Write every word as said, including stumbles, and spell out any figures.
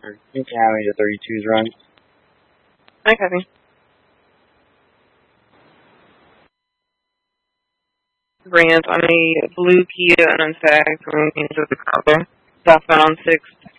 You can have me to thirty-twos run. Hi, copy. Brand on a blue Kia and untagged, going into the Chicago. Southbound six